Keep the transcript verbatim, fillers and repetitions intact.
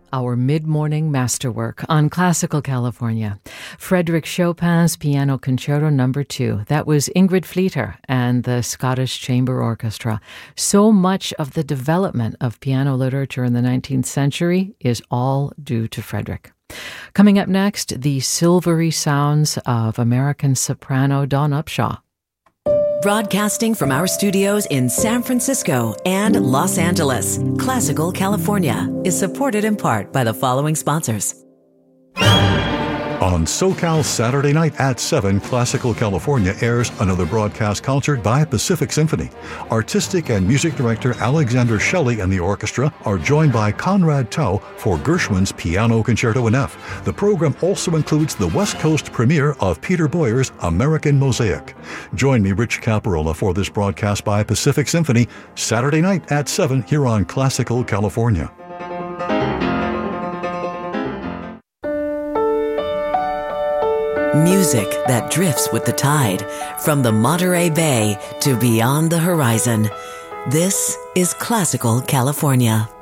our mid-morning masterwork on Classical California. Frédéric Chopin's Piano Concerto Number two. That was Ingrid Fleeter and the Scottish Chamber Orchestra. So much of the development of piano literature in the nineteenth century is all due to Frédéric. Coming up next, the silvery sounds of American soprano Dawn Upshaw. Broadcasting from our studios in San Francisco and Los Angeles, Classical California is supported in part by the following sponsors. On SoCal Saturday night at seven, Classical California airs another broadcast concert by Pacific Symphony. Artistic and music director Alexander Shelley and the orchestra are joined by Conrad Tao for Gershwin's Piano Concerto in F. The program also includes the West Coast premiere of Peter Boyer's American Mosaic. Join me, Rich Caparola, for this broadcast by Pacific Symphony, Saturday night at seven here on Classical California. Music that drifts with the tide, from the Monterey Bay to beyond the horizon. This is Classical California.